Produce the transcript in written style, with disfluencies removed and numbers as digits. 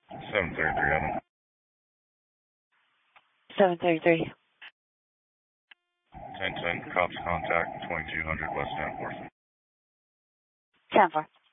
733, Evan. 733. 1010, cops contact 2200 West Danforth. 10-4.